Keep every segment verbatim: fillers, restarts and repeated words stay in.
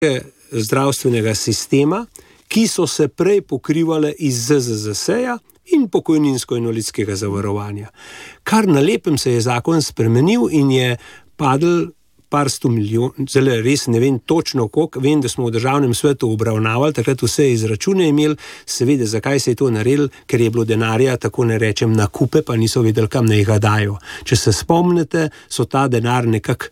zdravstvenega sistema, ki so se prej pokrivale iz Z Z Z S-ja in pokojninsko-invalidskega zavarovanja. Kar na lepem se je zakon spremenil in je padel par sto milijon, zelo res ne vem točno koliko, vem, da smo v državnem svetu obravnavali, takrat vse izračune imeli, seveda, zakaj se je to naredil, ker je bilo denarja, tako ne rečem, na kupe, pa niso vedeli, kam naj ga dajo. Če se spomnite, so ta denar nekako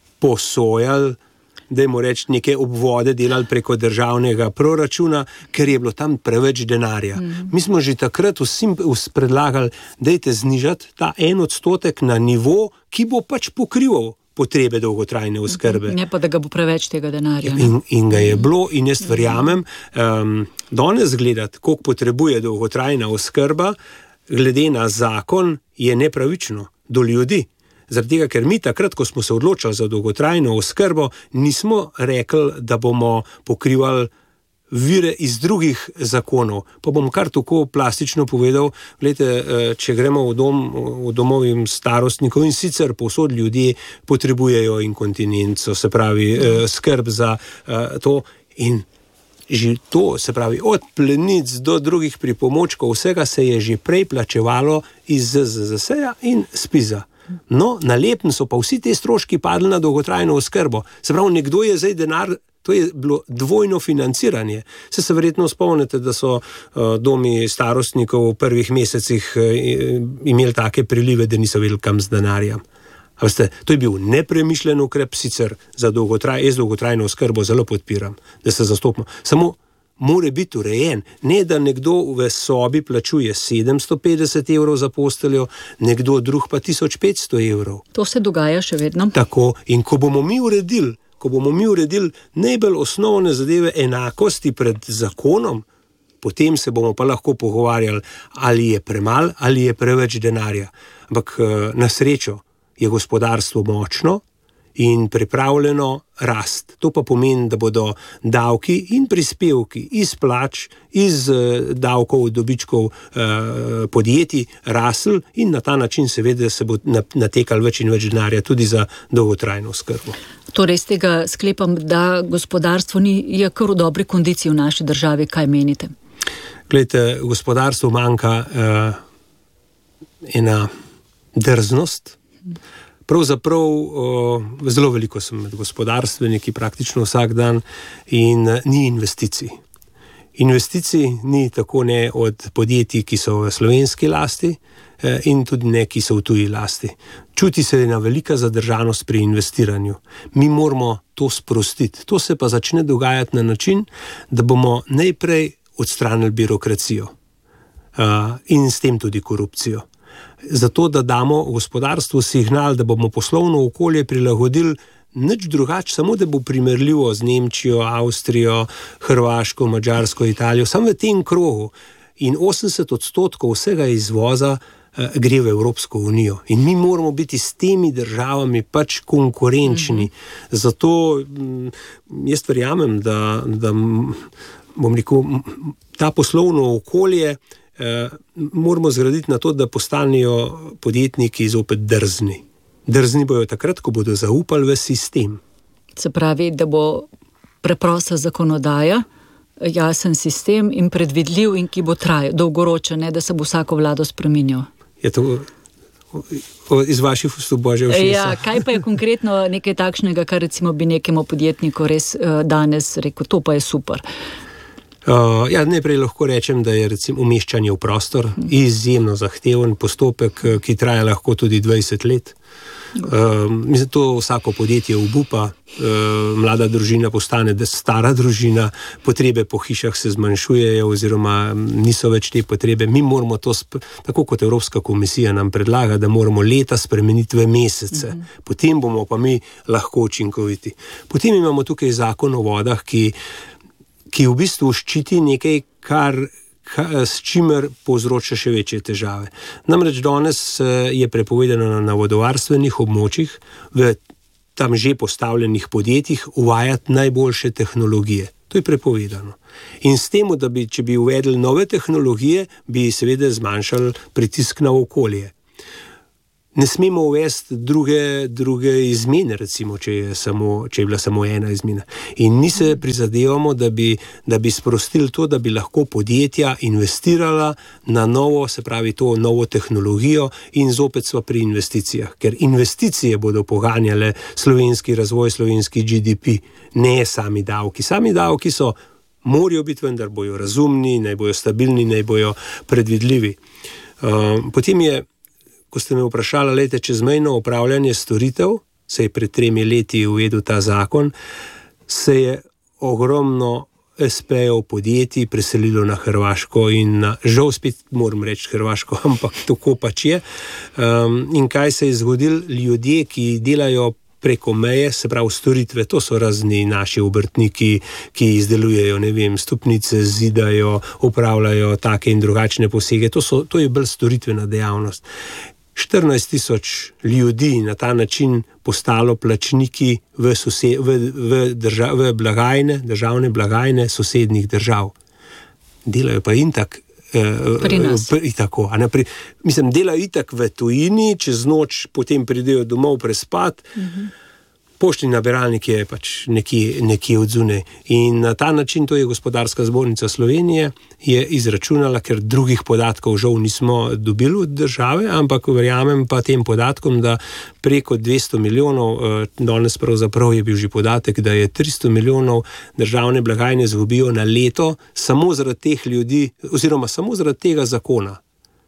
posojali, dajmo reči, neke obvode delali preko državnega proračuna, ker je bilo tam preveč denarja. Mm. Mi smo že takrat vsem predlagali, dajte znižati ta en odstotek na nivo, ki bo pač pokrival potrebe dolgotrajne oskrbe. Ne pa, da ga bo preveč tega denarja. In, in ga je bilo, in jaz verjamem, um, danes gledati, koliko potrebuje dolgotrajna oskrba, glede na zakon, je nepravično do ljudi. Zaradi tega, ker mi takrat, ko smo se odločali za dolgotrajno oskrbo, nismo rekli, da bomo pokrivali vire iz drugih zakonov. Pa bom kar tako plastično povedal, gledajte, če gremo v dom, v domovim starostnikov, in sicer povsod ljudje potrebujejo inkontinenco, se pravi skrb za to, in že to, se pravi, od plenic do drugih pripomočkov, vsega se je že prej plačevalo iz Z Z Z S-ja in SPIZ-a. No, na lepem so pa vsi te stroški padli na dolgotrajno oskrbo. Se pravi, nekdo je zdaj denar, to je bilo dvojno financiranje. Se se verjetno spomnite, da so uh, domi starostnikov v prvih mesecih uh, imeli take prilive, da niso vedeli, kam z denarjem. Veste, to je bil nepremišljen ukrep, sicer za dolgotraj, jaz dolgotrajno oskrbo zelo podpiram, da se zastopimo. Samo mora biti urejen, ne da nekdo v sobi plačuje sedemsto petdeset evrov za posteljo, nekdo drug pa tisoč petsto evrov. To se dogaja še vedno. Tako, in ko bomo mi uredili, ko bomo mi uredili najbolj osnovne zadeve enakosti pred zakonom, potem se bomo pa lahko pogovarjali, ali je premalo, ali je preveč denarja. Ampak na srečo je gospodarstvo močno in pripravljeno rast. To pa pomeni, da bodo davki in prispevki iz plač, iz davkov, dobičkov eh, podjetij rasli in na ta način seveda se bo natekal več in več denarja tudi za dolgotrajno oskrbo. Torej, z tega sklepam, da gospodarstvo ni, je kar v dobri kondiciji v naši državi. Kaj menite? Glejte, gospodarstvu manjka eh, ena drznost. Pravzaprav uh, zelo veliko sem med gospodarstveniki, praktično vsak dan, in uh, ni investicij. Investicij ni tako ne od podjetij, ki so v slovenski lasti, uh, in tudi ne, ki so v tuji lasti. Čuti se ena velika zadržanost pri investiranju. Mi moramo to sprostiti. To se pa začne dogajati na način, da bomo najprej odstranili birokracijo uh, in s tem tudi korupcijo. Zato, da damo gospodarstvu signal, da bomo poslovno okolje prilagodili nič drugače, samo da bo primerljivo z Nemčijo, Avstrijo, Hrvaško, Madžarsko, Italijo, samo v tem krogu. In osemdeset odstotkov vsega izvoza eh, gre v Evropsko unijo. In mi moramo biti s temi državami pač konkurenčni. Mm-hmm. Zato m, jaz verjamem, da, da bom rekel, ta poslovno okolje Uh, moramo zgraditi na to, da postanejo podjetniki zopet drzni. Drzni bojo takrat, ko bodo zaupali v sistem. Se pravi, da bo preprosta zakonodaja, jasen sistem in predvidljiv in ki bo trajal dolgoročen, ne da se bo vsako vlado spreminjal. Je to iz vaših ustov božje všesa? Ja, kaj pa je konkretno nekaj takšnega, kar recimo bi nekemu podjetniku res uh, danes rekel, to pa je super? Uh, ja, najprej lahko rečem, da je recimo umeščanje v prostor izjemno zahteven postopek, ki traja lahko tudi dvajset let. Uh, mislim, to vsako podjetje obupa, uh, mlada družina postane stara družina, potrebe po hišah se zmanjšujejo oziroma niso več te potrebe. Mi moramo to, sp- tako kot Evropska komisija nam predlaga, da moramo leta spremeniti v mesece. Mm-hmm. Potem bomo pa mi lahko učinkoviti. Potem imamo tukaj zakon o vodah, ki ki v bistvu ščiti nekaj, kar, kar, s čimer povzroča še večje težave. Namreč danes je prepovedano na vodovarstvenih območjih, v tam že postavljenih podjetjih, uvajati najboljše tehnologije. To je prepovedano. In s tem, da bi, če bi uvedli nove tehnologije, bi seveda zmanjšali pritisk na okolje. Ne smemo uvesti druge, druge izmene, recimo, če je, samo, če je bila samo ena izmena. In mi se prizadevamo, da bi, da bi sprostili to, da bi lahko podjetja investirala na novo, se pravi to novo tehnologijo in zopet smo pri investicijah. Ker investicije bodo poganjale slovenski razvoj, slovenski G D P, ne sami davki. Sami davki so, morajo biti, vendar bojo razumni, naj bojo stabilni, naj bojo predvidljivi. Uh, potem je Ko ste me vprašali, lejte, čezmejno upravljanje storitev, se je pred tremi leti uvedel ta zakon, se je ogromno es pe-jev podjetij preselilo na Hrvaško in na, žal spet moram reči Hrvaško, ampak tako pač je. Um, in kaj se je zgodilo? Ljudje, ki delajo preko meje, se pravi storitve, to so razni naši obrtniki, ki izdelujejo, ne vem, stopnice, zidajo, upravljajo take in drugačne posege, to, so, to je bolj storitvena dejavnost. štirinajst tisoč ljudi na ta način postalo plačniki v, sosed, v, v, drža, v blagajne, državne blagajne sosednjih držav. Delajo pa in tak, eh, pri nas. Pri, tako, a ne, pri, mislim, delajo itak v tujini, čez noč potem pridejo domov prespat, uh-huh. Poštni nabiralnik je pač nekje, nekje odzune. In na ta način, to je Gospodarska zbornica Slovenije, je izračunala, ker drugih podatkov žal nismo dobili od države, ampak verjamem pa tem podatkom, da preko dvesto milijonov, danes pravzaprav je bil že podatek, da je tristo milijonov državne blagajne zgubijo na leto, samo zaradi teh ljudi, oziroma samo zaradi tega zakona.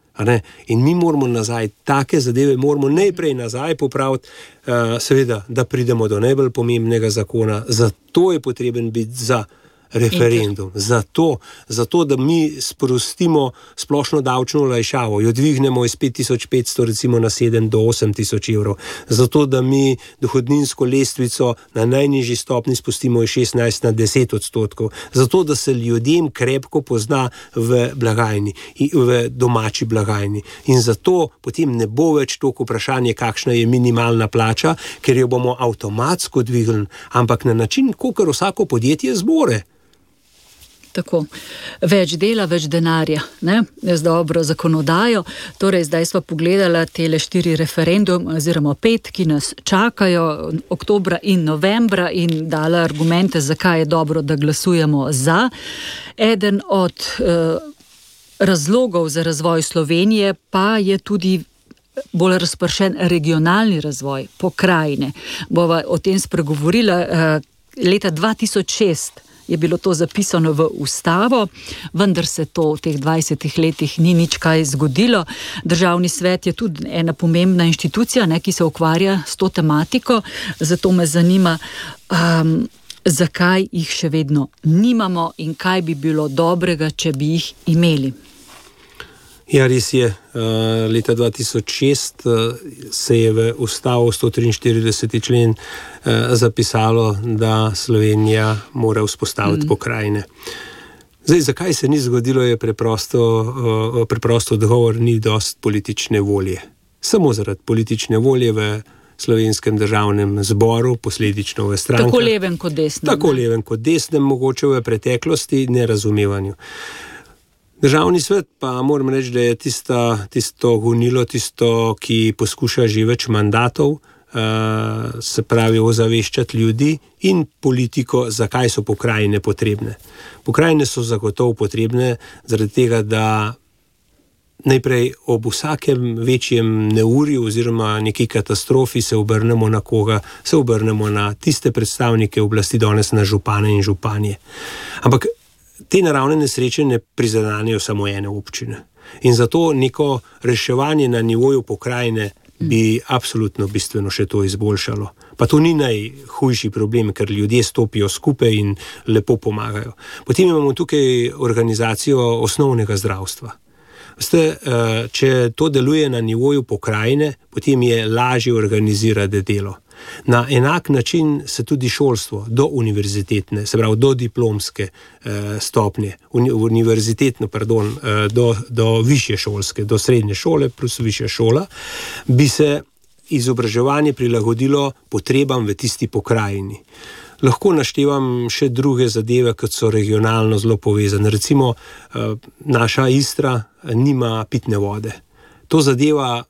In mi moramo nazaj, take zadeve moramo najprej nazaj popraviti, uh, seveda, da pridemo do najbolj pomembnega zakona. Zato je potreben biti za referendum. Zato, zato, da mi sprostimo splošno davčno olajšavo, jo dvignemo iz pet tisoč petsto recimo na sedem do osem tisoč evrov. Zato, da mi dohodninsko lestvico na najnižji stopni spustimo iz šestnajst na deset odstotkov. Zato, da se ljudem krepko pozna v blagajni, v domači blagajni. In zato potem ne bo več toliko vprašanje, kakšna je minimalna plača, ker jo bomo avtomatsko dvignili, ampak na način, kakor vsako podjetje zmore. Tako. Več dela, več denarja, ne? Z dobro zakonodajo. Torej, zdaj smo pogledali tele štiri referendum, oziroma pet, ki nas čakajo, oktobra in novembra, in dala argumente, zakaj je dobro, da glasujemo za. Eden od eh, razlogov za razvoj Slovenije pa je tudi bolj razpršen regionalni razvoj, pokrajine. Bova o tem spregovorila eh, leta dva tisoč šest. Je bilo to zapisano v ustavo, vendar se to v teh dvajsetih letih ni nič kaj zgodilo. Državni svet je tudi ena pomembna inštitucija, ne, ki se ukvarja s to tematiko, zato me zanima, um, zakaj jih še vedno nimamo in kaj bi bilo dobrega, če bi jih imeli. Ja, res je. Leta dva tisoč šest se je v ustavo sto triinštirideseti člen zapisalo, da Slovenija mora vzpostaviti mm. pokrajine. Zdaj, zakaj se ni zgodilo, je preprosto, preprosto odgovor, ni dost politične volje. Samo zaradi politične volje v Slovenskem državnem zboru, posledično v strankah. Tako levem kot desnem. Tako ne? levem kot desnem, mogoče v preteklosti, nerazumevanju. Državni svet pa moram reči, da je tista, tisto gonilo, tisto, ki poskuša že več mandatov, uh, se pravi ozaveščati ljudi in politiko, zakaj so pokrajine potrebne. Pokrajine so zagotovo potrebne zaradi tega, da najprej ob vsakem večjem neurju oziroma neki katastrofi se obrnemo na koga, se obrnemo na tiste predstavnike oblasti, danes na župane in županje. Ampak te naravne nesreče ne prizadenejo samo ene občine. In zato neko reševanje na nivoju pokrajine bi absolutno bistveno še to izboljšalo. Pa to ni najhujši problem, ker ljudje stopijo skupaj in lepo pomagajo. Potem imamo tukaj organizacijo osnovnega zdravstva. Veste, če to deluje na nivoju pokrajine, potem je lažje organizirati delo. Na enak način se tudi šolstvo do univerzitetne, se pravi do diplomske eh, stopnje, uni, univerzitetno, pardon, eh, do, do višje šolske, do srednje šole plus višja šola, bi se izobraževanje prilagodilo potrebam v tisti pokrajini. Lahko naštevam še druge zadeve, kot so regionalno zelo povezane. Recimo, eh, naša Istra nima pitne vode. To zadeva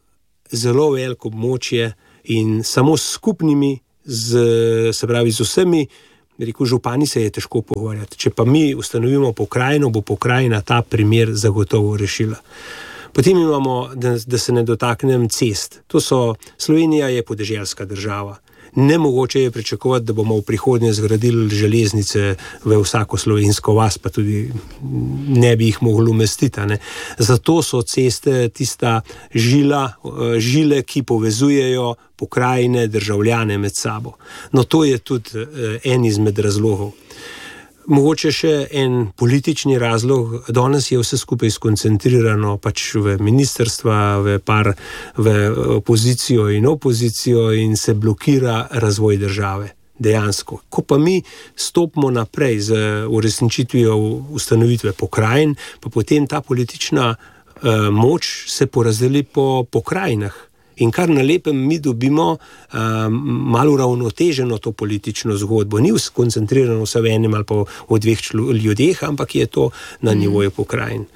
zelo veliko območje in samo s skupnimi, z, se pravi z vsemi, rekel, župani se je težko pogovarjati. Če pa mi ustanovimo pokrajino, bo pokrajina ta primer zagotovo rešila. Potem imamo, da, da se ne dotaknem cest. To so, Slovenija je podeželska država. Nemogoče je pričakovati, da bomo v prihodnje zgradili železnice v vsako slovensko vas, pa tudi ne bi jih mogli umestiti. Ne? Zato so ceste tista žila, žile, ki povezujejo pokrajine, državljane med sabo. No, to je tudi en izmed razlogov. Mogoče še en politični razlog, danes je vse skupaj skoncentrirano pač v ministrstva, v par, v opozicijo in opozicijo in se blokira razvoj države. Dejansko. Ko pa mi stopimo naprej z uresničitvijo ustanovitve pokrajin, pa potem ta politična uh, moč se porazdeli po pokrajinah. In kar na lepem mi dobimo um, malo ravnoteženo to politično zgodbo. Ni skoncentrirano vse v enem ali pa v dveh člo, ljudeh, ampak je to na nivoju pokrajin.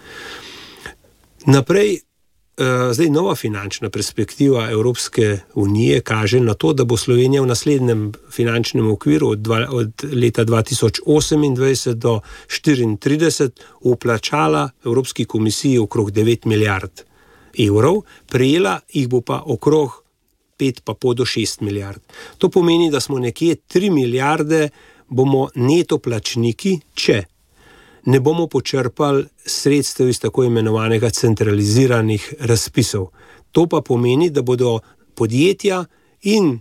Naprej, uh, zdaj nova finančna perspektiva Evropske unije kaže na to, da bo Slovenija v naslednjem finančnem okviru od, dva, od leta dva tisoč osemindvajset do štiriintrideset vplačala Evropski komisiji okrog devet milijard evrov, prejela jih bo pa okrog pet pa pol do šest milijard. To pomeni, da smo nekje tri milijarde bomo neto plačniki, če ne bomo počrpali sredstev iz tako imenovanega centraliziranih razpisov. To pa pomeni, da bodo podjetja in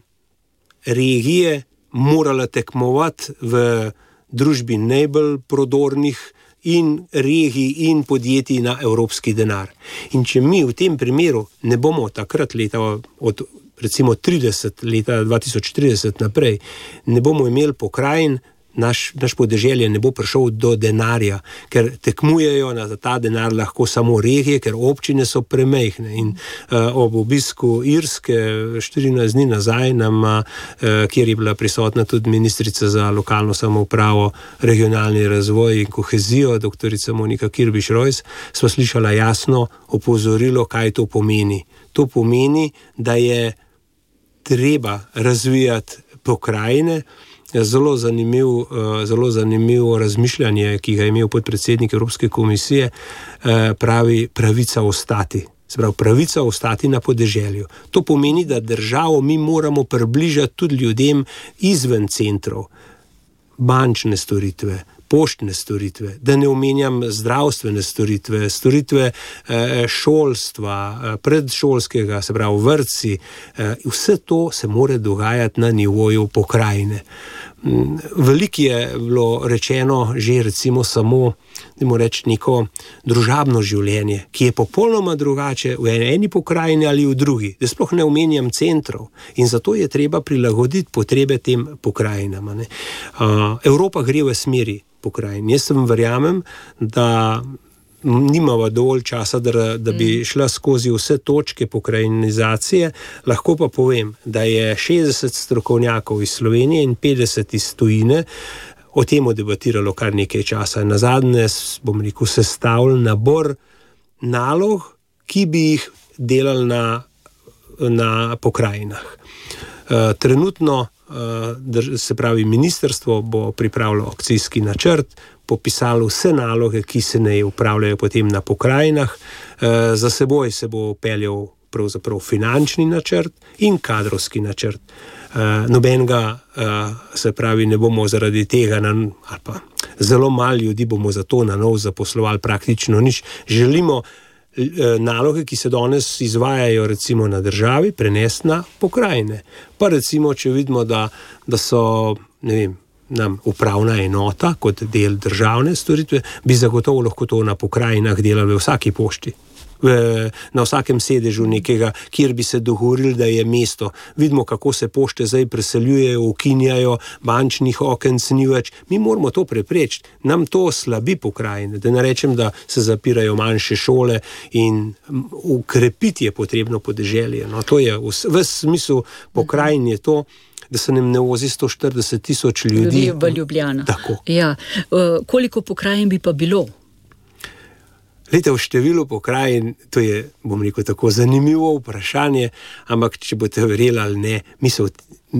regije morale tekmovati v družbi najbolj prodornih in regij in podjetij na evropski denar. In če mi v tem primeru ne bomo takrat leta od recimo trideset, leta dva tisoč trideset naprej, ne bomo imeli pokrajin, naš, naš podeželje ne bo prišel do denarja, ker tekmujejo na ta denar lahko samo regije, ker občine so premejhne. In uh, ob obisku Irske štirinajst dni nazaj, nam, uh, kjer je bila prisotna tudi ministrica za lokalno samoupravo, regionalni razvoj in kohezijo, doktorica Monika Kirbiš-Rojs, smo slišala jasno opozorilo, kaj to pomeni. To pomeni, da je treba razvijati pokrajine. Zelo zanimiv, zelo zanimivo razmišljanje, ki ga je imel podpredsednik Evropske komisije, pravi pravica ostati. Sprav, pravica ostati na podeželju. To pomeni, da državo mi moramo približati tudi ljudem izven centrov. Bančne storitve, poštne storitve, da ne omenjam zdravstvene storitve, storitve šolstva, predšolskega, se pravi vrtci. Vse to se mora dogajati na nivoju pokrajine. Veliko je bilo rečeno že recimo samo, dajmo reči, neko družabno življenje, ki je popolnoma drugače v eni pokrajini ali v drugi, da sploh ne omenjam centrov. In zato je treba prilagoditi potrebe tem pokrajinam. Ne? Uh, Evropa gre v smeri pokrajin. Jaz sem verjamem, da nimava dovolj časa, da, da bi šla skozi vse točke pokrajinizacije, lahko pa povem, da je šestdeset strokovnjakov iz Slovenije in petdeset iz tujine o tem debatiralo kar nekaj časa. Nazadnje, bom rekel, sestavili nabor nalog, ki bi jih delali na, na pokrajinah. Uh, trenutno, uh, se pravi, ministrstvo bo pripravilo akcijski načrt, popisalo vse naloge, ki se ne upravljajo potem na pokrajinah. Uh, za seboj se bo peljal pravzaprav finančni načrt in kadrovski načrt. Uh, nobenega, uh, se pravi, ne bomo zaradi tega, na, ali pa zelo malo ljudi bomo za to na novo zaposlovali, praktično nič. Želimo naloge, ki se danes izvajajo recimo na državi, prenesti na pokrajine. Pa recimo, če vidimo, da, da so, ne vem, nam upravna enota kot del državne storitve, bi zagotovo lahko to na pokrajinah delali v vsaki pošti. V, na vsakem sedežu nekega, kjer bi se dogovorili, da je mesto. Vidimo, kako se pošte zdaj preseljujejo, ukinjajo, bančnih okenc ni več. Mi moramo to preprečiti. Nam to slabi pokrajine. Da ne rečem, da se zapirajo manjše šole in ukrepiti je potrebno podeželje. No, to je v, v smislu pokrajin je to, da se nam ne vozi sto štirideset tisoč ljudi. V Ljubljano. Tako. Ja. Koliko pokrajin bi pa bilo? Lete, v številu pokrajin, to je, bom rekel, tako zanimivo vprašanje, ampak če boste verjeli ali ne, mi se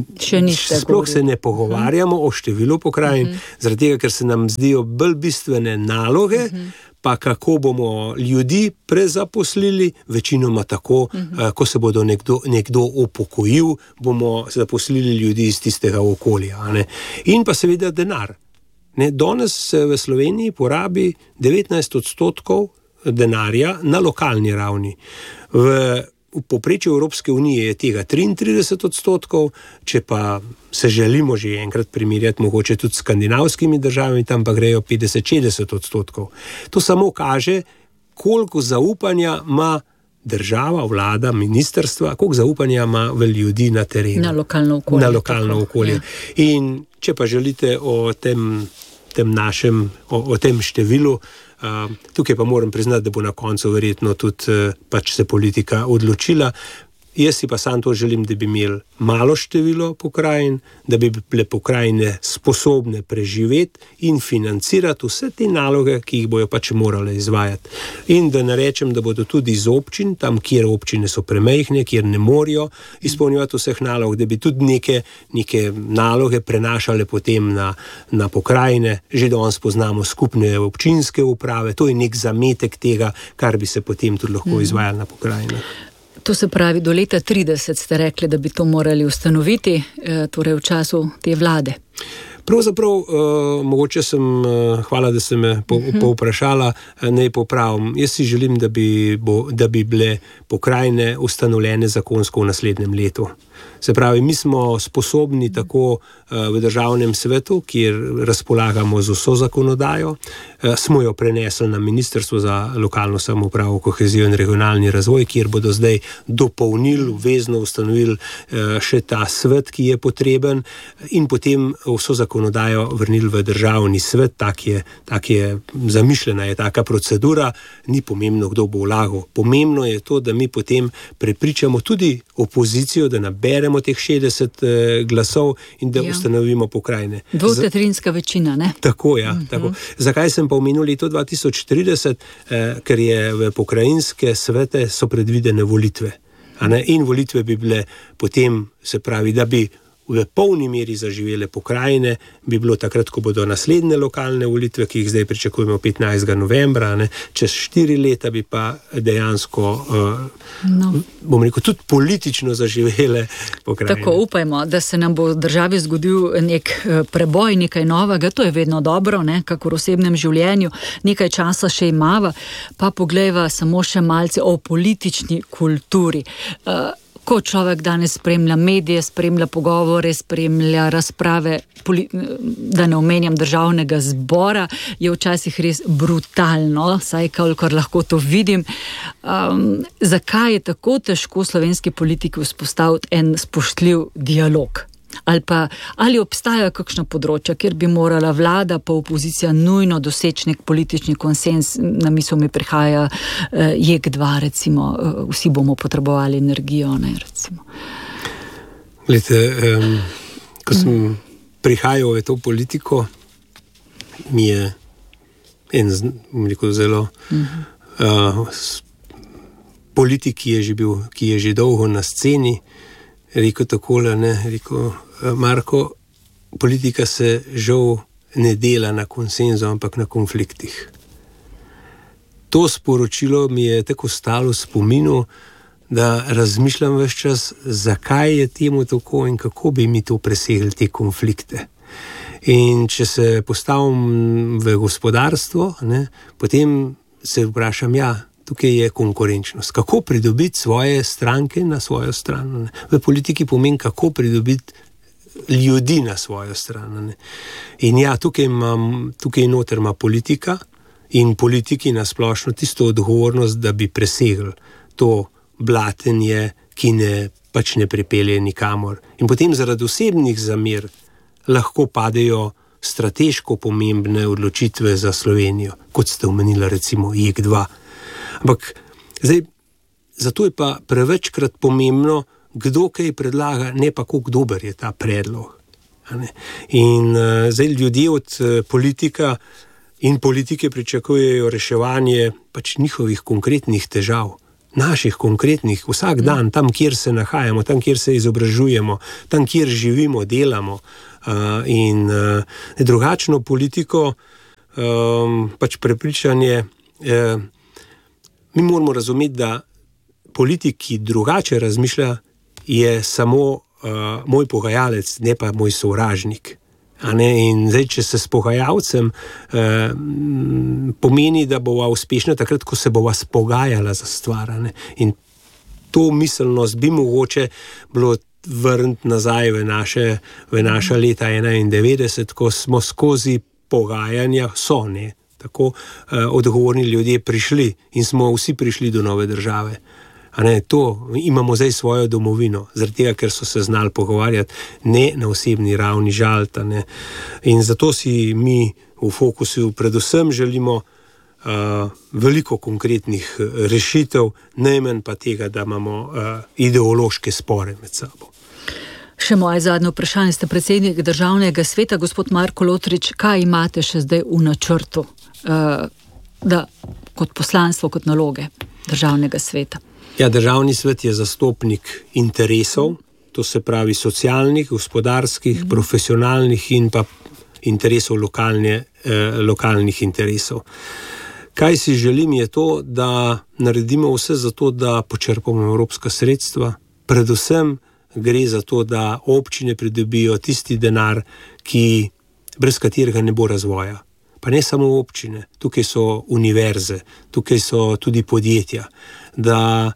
sploh se ne pogovarjamo uh-huh. o številu pokrajin, uh-huh. zaradi tega, ker se nam zdijo bolj bistvene naloge, uh-huh. pa kako bomo ljudi prezaposlili, večinoma tako, uh-huh. uh, ko se bodo nekdo, nekdo upokojil, bomo zaposlili ljudi iz tistega okolja. Ne? In pa seveda denar. Ne? Danes se v Sloveniji porabi devetnajst odstotkov denarja na lokalni ravni. V, v povprečju Evropske unije je tega triintrideset odstotkov, če pa se želimo že enkrat primerjati mogoče tudi s skandinavskimi državami, tam pa grejo petdeset do šestdeset odstotkov. To samo kaže, koliko zaupanja ima država, vlada, ministrstva, koliko zaupanja ima v ljudi na terenu. Na lokalno okolje. Na lokalno okolje. Ja. In če pa želite o tem, tem našem, o, o tem številu, Uh, tukaj pa moram priznati, da bo na koncu verjetno tudi uh, pač se politika odločila. Jaz si pa sam to želim, da bi imeli malo število pokrajin, da bi bile pokrajine sposobne preživeti in financirati vse te naloge, ki jih bojo pač morale izvajati. In da ne rečem, da bodo tudi iz občin, tam, kjer občine so premejhne, kjer ne morejo izpolnjevati vseh nalog, da bi tudi neke, neke naloge prenašale potem na, na pokrajine. Že danes poznamo skupne občinske uprave, to je nek zametek tega, kar bi se potem tudi lahko izvajalo na pokrajinah. To se pravi, do leta trideset ste rekli, da bi to morali ustanoviti, torej v času te vlade. Pravzaprav, uh, mogoče sem, uh, hvala, da ste me po, povprašala, uh, naj popravim. Jaz si želim, da bi, bo, da bi bile pokrajine ustanovljene zakonsko v naslednjem letu. Se pravi, mi smo sposobni tako uh, v državnem svetu, kjer razpolagamo z vso zakonodajo, uh, smo jo prenesli na Ministrstvo za lokalno samoupravo, kohezijo in regionalni razvoj, kjer bodo zdaj dopolnili, vezno ustanovili uh, še ta svet, ki je potreben, in potem vso zakonodajo vrnili v državni svet. Tak je, tak je zamišljena, je taka procedura, ni pomembno, kdo bo vlagal. Pomembno je to, da mi potem prepričamo tudi opozicijo, da naberemo teh šestdeset eh, glasov in da ja. ustanovimo pokrajine. Dvotretjinska večina, ne? Tako, ja. Uh-huh. Tako. Zakaj sem pa omenil leto dva tisoč trideset? Eh, ker je v pokrajinske svete so predvidene volitve. A ne? In volitve bi bile potem, se pravi, da bi v polni meri zaživele pokrajine, bi bilo takrat, ko bodo naslednje lokalne volitve, ki jih zdaj pričakujemo petnajstega novembra, ne, čez štiri leta bi pa dejansko, uh, no. bom rekel, tudi politično zaživele pokrajine. Tako upajmo, da se nam bo v državi zgodil nek preboj, nekaj novega, to je vedno dobro, ne, kako v osebnem življenju, nekaj časa še imava, pa poglejva samo še malce o politični kulturi. Uh, Ko človek danes spremlja medije, spremlja pogovore, spremlja razprave, da ne omenjam državnega zbora, je včasih res brutalno, saj kolikor lahko to vidim. Um, zakaj je tako težko slovenski politiki vzpostaviti en spoštljiv dialog? Ali pa, ali obstajajo kakšna področja, kjer bi morala vlada pa opozicija nujno doseči nek politični konsens, na misel mi prihaja eh, J E K dva, recimo, eh, vsi bomo potrebovali energijo, ne, recimo. Glede, um, ko sem mm. prihajal v to politiko, mi je en, bom rekel, zelo mm-hmm. uh, politik, ki je že bil, ki je že dolgo na sceni, rekel takole, ne, rekel, Marko, politika se žal ne dela na konsenzu, ampak na konfliktih. To sporočilo mi je tako ostalo v spominu, da razmišljam ves čas, zakaj je temu tako in kako bi mi to presegli, te konflikte. In če se postavim v gospodarstvo, ne, potem se vprašam, ja, tukaj je konkurenčnost. Kako pridobiti svoje stranke na svojo stran? Ne? V politiki pomeni, kako pridobiti ljudi na svojo stran. Ne? In ja, tukaj, imam, tukaj noter ima politika in politiki na splošno tisto odgovornost, da bi presegli to blatenje, ki ne, pač ne pripelje nikamor. In potem zaradi osebnih zamer lahko padejo strateško pomembne odločitve za Slovenijo, kot ste omenila recimo J E K dva. Ampak zdaj, zato je pa prevečkrat pomembno, kdo kaj predlaga, ne pa koliko dober je ta predlog. In uh, zdaj ljudje od uh, politika In politike pričakujejo reševanje pač njihovih konkretnih težav, naših konkretnih, vsak dan, tam, kjer se nahajamo, tam, kjer se izobražujemo, tam, kjer živimo, delamo. Uh, in uh, drugačno politiko, um, pač prepričanje, uh, mi moramo razumeti, da politik, ki drugače razmišlja, je samo uh, moj pogajalec, ne pa moj sovražnik. A ne? In zdaj, če se s pogajalcem eh, pomeni, da bova uspešna takrat, ko se bova spogajala za stvar. Ne? In to miselnost bi mogoče bilo vrniti nazaj v naše, v naša leta enaindevetdeset, ko smo skozi pogajanja, so ne, tako eh, odgovorni ljudje prišli in smo vsi prišli do nove države. A ne, to, imamo zdaj svojo domovino, zaradi tega, ker so se znali pogovarjati, ne na osebni ravni, žalta. Ne. In zato si mi v fokusu predvsem želimo uh, veliko konkretnih rešitev, najmanj pa tega, da imamo uh, ideološke spore med sabo. Še moje zadnje vprašanje, ste predsednik Državnega sveta, gospod Marko Lotrič, kaj imate še zdaj v načrtu, uh, da kot poslanstvo, kot naloge Državnega sveta? Ja, Državni svet je zastopnik interesov, to se pravi socialnih, gospodarskih, mm. profesionalnih in pa interesov lokalne, eh, lokalnih interesov. Kaj si želim je to, da naredimo vse za to, da počrpamo evropska sredstva, predvsem gre za to, da občine pridobijo tisti denar, ki, brez katerega ne bo razvoja. Pa ne samo občine, tukaj so univerze, tukaj so tudi podjetja, da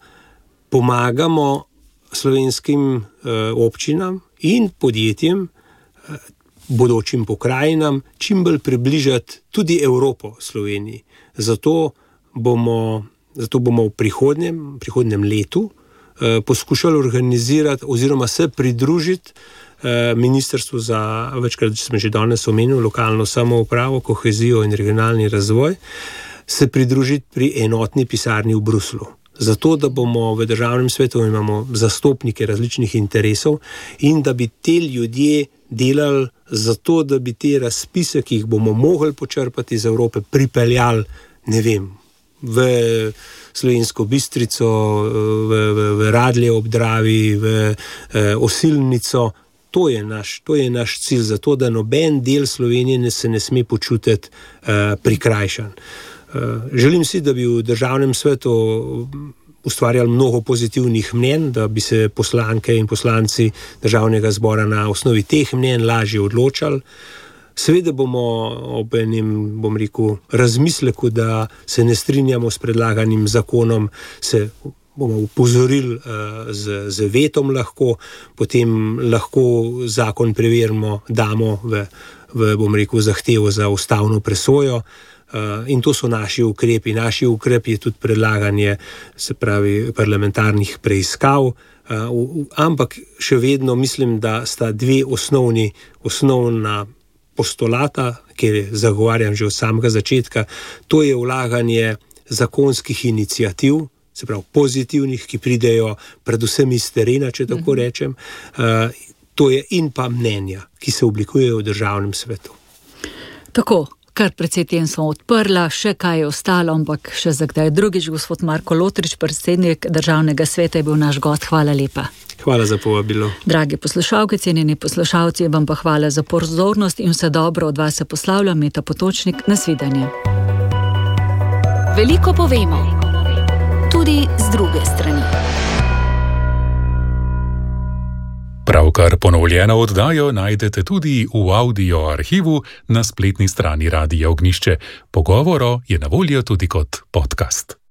pomagamo slovenskim eh, občinam in podjetjem, eh, bodočim pokrajinam, čim bolj približati tudi Evropo Sloveniji. Zato bomo, zato bomo v prihodnjem, prihodnjem letu eh, poskušali organizirati oziroma se pridružiti eh, Ministrstvu za, večkrat smo že danes omenili, lokalno samoupravo, kohezijo in regionalni razvoj, se pridružiti pri enotni pisarni v Bruslu. Zato, da bomo v Državnem svetu imamo zastopnike različnih interesov in da bi te ljudje delali zato, da bi te razpise, ki jih bomo mogli počrpati iz Evrope, pripeljali, ne vem, v Slovensko Bistrico, v, v, v Radlje ob Dravi, v eh, Osilnico. To je naš, to je naš cilj, zato da noben del Slovenije ne, se ne sme počutiti eh, prikrajšan. Želim si, da bi v Državnem svetu ustvarjali mnogo pozitivnih mnenj, da bi se poslanke in poslanci Državnega zbora na osnovi teh mnenj lažje odločali. Seveda bomo ob enem, bom rekel, razmisleku, da se ne strinjamo s predlaganim zakonom, se bomo upozorili uh, z, z vetom lahko, potem lahko zakon preverimo, damo v, v, bom rekel, zahtevo za ustavno presojo. Uh, in to so naši ukrepi. Naši ukrep je tudi predlaganje, se pravi, parlamentarnih preiskav, uh, v, ampak še vedno mislim, da sta dve osnovni, osnovna postulata, kjer zagovarjam že od samega začetka, to je vlaganje zakonskih iniciativ, se pravi pozitivnih, ki pridejo predvsem iz terena, če tako rečem, uh, to je in pa mnenja, ki se oblikujejo v Državnem svetu. Tako. Kar precej tem smo odprla, še kaj je ostalo, ampak še za kdaj drugič. Gospod Marko Lotrič, predsednik Državnega sveta, je bil naš gost. Hvala lepa. Hvala za povabilo. Dragi poslušalke, cenjeni poslušalci, vam pa hvala za pozornost in vse dobro od vas se poslavlja Meta Potočnik. Nasvidenje. Veliko povemo, tudi z druge strani. Pravkar ponovljeno oddajo najdete tudi v audio arhivu na spletni strani Radia Ognjišče. Pogovoro je na voljo tudi kot podcast.